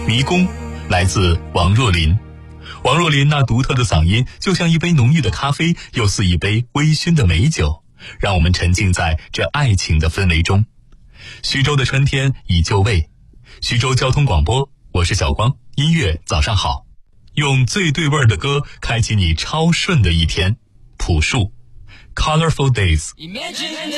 迷宫来自王若琳。王若琳那独特的嗓音就像一杯浓郁的咖啡，又似一杯微醺的美酒，让我们沉浸在这爱情的氛围中。徐州的春天已就位，徐州交通广播，我是小光，音乐早上好，用最对味儿的歌开启你超顺的一天。朴树 Colorful Days。